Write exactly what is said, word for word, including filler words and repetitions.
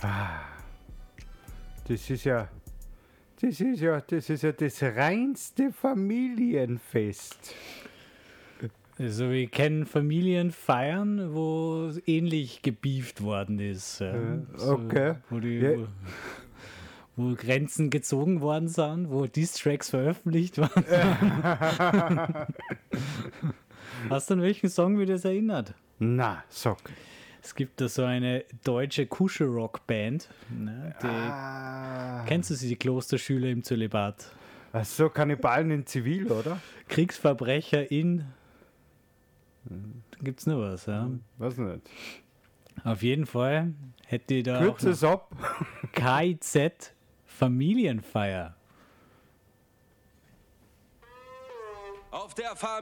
Das ist ja, das ist ja, das ist ja das reinste Familienfest. Also ich kenne Familienfeiern, wo ähnlich gebieft worden ist. Ja. Äh, okay. So, wo, die, Ja. wo, wo Grenzen gezogen worden sind, wo Diss-Tracks veröffentlicht worden sind. Hast du an welchen Song mich das erinnert? Na, sag. Es gibt da so eine deutsche Kuschelrock-Band. Ne, die, Ah. Kennst du sie, die Klosterschüler im Zölibat? Ach so, Kannibalen in Zivil, oder? Kriegsverbrecher in... Da gibt es noch was, ja. Weiß nicht. Auf jeden Fall hätte ich da Kürze auch noch es ab. K I Z Familienfeier. Auf der Familie.